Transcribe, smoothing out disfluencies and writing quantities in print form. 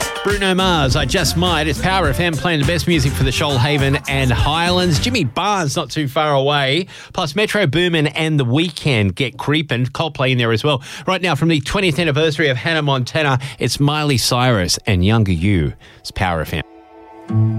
Bruno Mars, I Just Might. It's Power FM playing the best music for the Shoalhaven and Highlands. Jimmy Barnes not too far away. Plus Metro Boomin and The Weeknd, Get Creepin'. Coldplay in there as well. Right now from the 20th anniversary of Hannah Montana, it's Miley Cyrus and Younger You. It's Power FM.